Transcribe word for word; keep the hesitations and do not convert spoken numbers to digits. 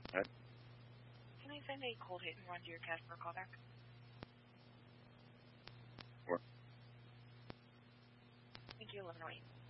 Right. Can I send a cold hit and run to your Casper callback? Or Thank you, eleven oh eight.